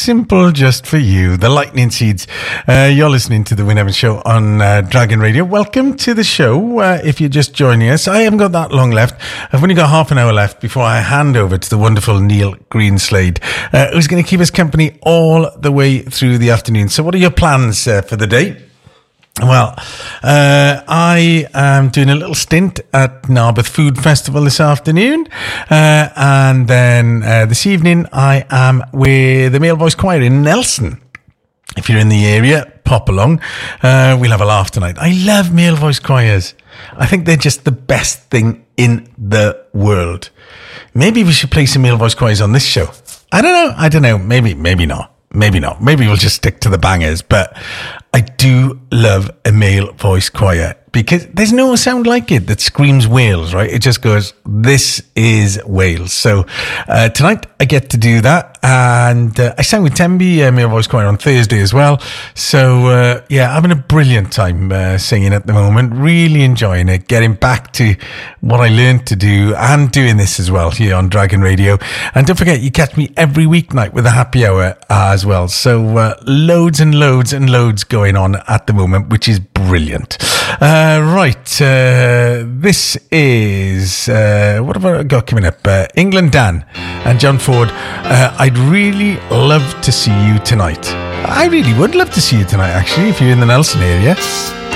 simple just for you. The Lightning Seeds. You're listening to the Win Evans Show on Dragon Radio. Welcome to the show. If you're just joining us, I haven't got that long left. I've only got half an hour left before I hand over to the wonderful Neil Greenslade, who's going to keep us company all the way through the afternoon. So what are your plans for the day? Well, I am doing a little stint at Narberth Food Festival this afternoon, and then this evening I am with the Male Voice Choir in Nelson. If you're in the area, pop along. We'll have a laugh tonight. I love male voice choirs. I think they're just the best thing in the world. Maybe we should play some male voice choirs on this show. I don't know. Maybe not. Maybe not. Maybe we'll just stick to the bangers. But I do love a male voice choir because there's no sound like it that screams Wales, right? It just goes, this is Wales. So tonight I get to do that. And I sang with Tembi, male voice choir, on Thursday as well. So yeah, having a brilliant time singing at the moment. Really enjoying it. Getting back to what I learned to do and doing this as well here on Dragon Radio. And don't forget, you catch me every weeknight with a happy hour as well. So loads and loads and loads going on at the moment, which is brilliant. Right, this is, what have I got coming up? England Dan and John Ford. I'd really love to see you tonight. I really would love to see you tonight, actually, if you're in the Nelson area.